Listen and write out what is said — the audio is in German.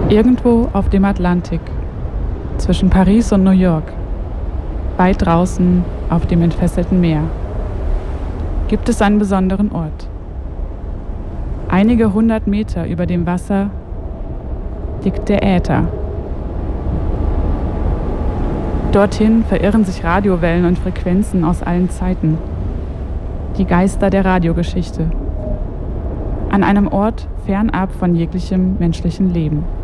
Irgendwo auf dem Atlantik, zwischen Paris und New York, weit draußen auf dem entfesselten Meer, gibt es einen besonderen Ort. Einige 100 Meter über dem Wasser liegt der Äther. Dorthin verirren sich Radiowellen und Frequenzen aus allen Zeiten. Die Geister der Radiogeschichte. An einem Ort fernab von jeglichem menschlichen Leben.